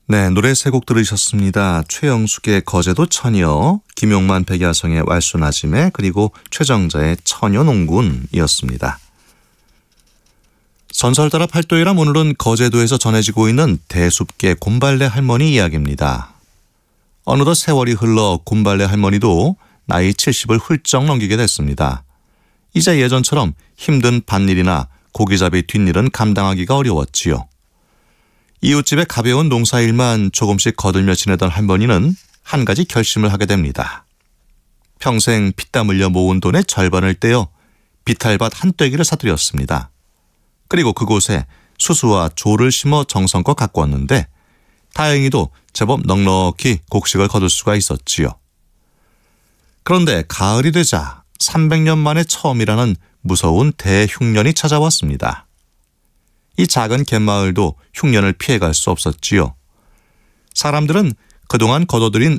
네, 노래 세 곡 들으셨습니다. 최영숙의 거제도 처녀, 김용만 백야성의 왈순아짐에, 그리고 최정자의 처녀농군이었습니다. 전설 따라 팔도이람 오늘은 거제도에서 전해지고 있는 대숲계 곰발래 할머니 이야기입니다. 어느덧 세월이 흘러 곰발래 할머니도 나이 70을 훌쩍 넘기게 됐습니다. 이제 예전처럼 힘든 밭일이나 고기잡이 뒷일은 감당하기가 어려웠지요. 이웃집의 가벼운 농사일만 조금씩 거들며 지내던 할머니는 한 가지 결심을 하게 됩니다. 평생 피땀 흘려 모은 돈의 절반을 떼어 비탈밭 한 떼기를 사들였습니다. 그리고 그곳에 수수와 조를 심어 정성껏 가꾸었는데 다행히도 제법 넉넉히 곡식을 거둘 수가 있었지요. 그런데 가을이 되자 300년 만에 처음이라는 무서운 대흉년이 찾아왔습니다. 이 작은 갯마을도 흉년을 피해갈 수 없었지요. 사람들은 그동안 거둬들인